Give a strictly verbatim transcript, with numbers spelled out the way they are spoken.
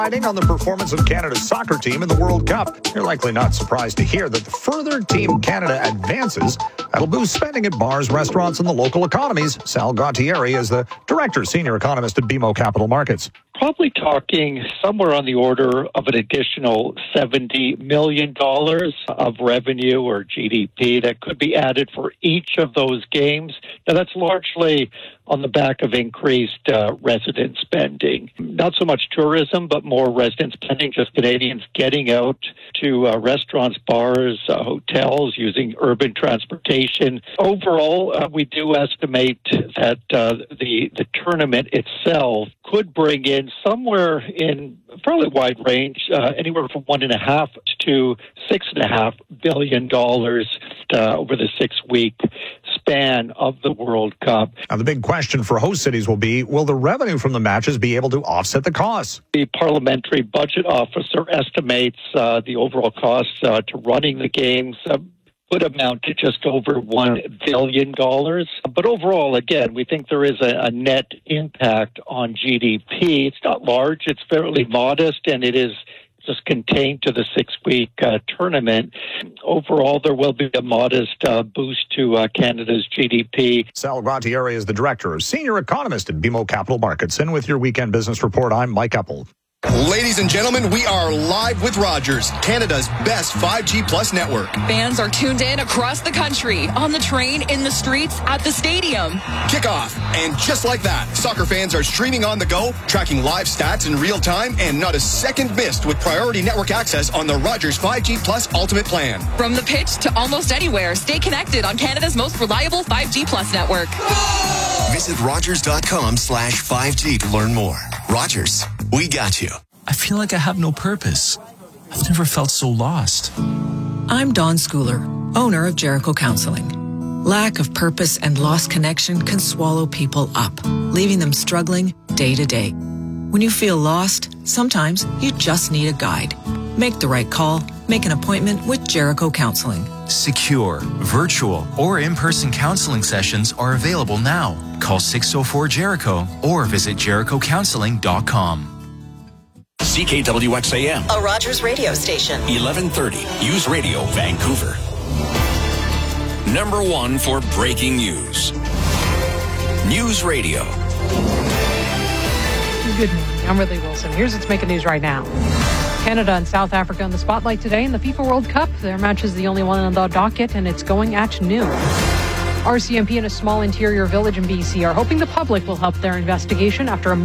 On the performance of Canada's soccer team in the World Cup. You're likely not surprised to hear that the further Team Canada advances, that'll boost spending at bars, restaurants, and the local economies. Sal Gautieri is the director, senior economist at B M O Capital Markets. Probably talking somewhere on the order of an additional seventy million dollars of revenue or G D P that could be added for each of those games. Now, that's largely on the back of increased uh, resident spending. Not so much tourism, but more resident spending, just Canadians getting out to uh, restaurants, bars, uh, hotels, using urban transportation. Overall, uh, we do estimate that uh, the, the tournament itself could bring in somewhere in a fairly wide range, uh, anywhere from one and a half to six and a half billion dollars uh, over the six-week span of the World Cup. Now, the big question for host cities will be, will the revenue from the matches be able to offset the costs? The parliamentary budget officer estimates uh, the overall costs uh, to running the games uh, would amount to just over one billion dollars. But overall, again, we think there is a, a net impact on G D P. It's not large, it's fairly modest, and it is just contained to the six-week uh, tournament. Overall, there will be a modest uh, boost to uh, Canada's G D P. Sal Gautieri is the director, senior economist at B M O Capital Markets. And with your Weekend Business Report, I'm Mike Eppel. Ladies and gentlemen, we are live with Rogers, Canada's best five G Plus network. Fans are tuned in across the country, on the train, in the streets, at the stadium. Kickoff. And just like that, soccer fans are streaming on the go, tracking live stats in real time, and not a second missed with priority network access on the Rogers five G Plus Ultimate Plan. From the pitch to almost anywhere, stay connected on Canada's most reliable five G Plus network. Visit Rogers.com slash 5G to learn more. Rogers, we got you. I feel like I have no purpose. I've never felt so lost. I'm Dawn Schooler, owner of Jericho Counseling. Lack of purpose and lost connection can swallow people up, leaving them struggling day to day. When you feel lost, sometimes you just need a guide. Make the right call. Make an appointment with Jericho Counseling. Secure, virtual, or in-person counseling sessions are available now. Call six oh four Jericho or visit Jericho Counseling dot com. C K W X A M, a Rogers radio station. eleven thirty, News Radio, Vancouver. Number one for breaking news. News Radio. Good morning. I'm Ridley Wilson. Here's what's making news right now. Canada and South Africa in the spotlight today in the FIFA World Cup. Their match is the only one on the docket, and it's going at noon. R C M P in a small interior village in B C are hoping the public will help their investigation after a